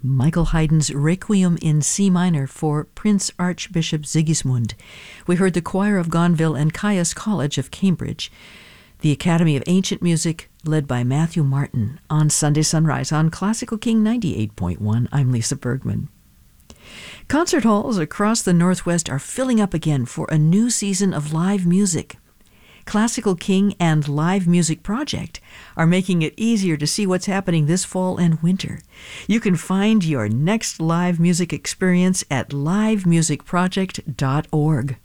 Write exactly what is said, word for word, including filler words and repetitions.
Michael Haydn's Requiem in C minor for Prince Archbishop Sigismund. We heard the Choir of Gonville and Caius College of Cambridge. The Academy of Ancient Music, led by Matthew Martin, on Sunday Sunrise on Classical King ninety-eight point one. I'm Lisa Bergman. Concert halls across the Northwest are filling up again for a new season of live music. Classical King and Live Music Project are making it easier to see what's happening this fall and winter. You can find your next live music experience at live music project dot org.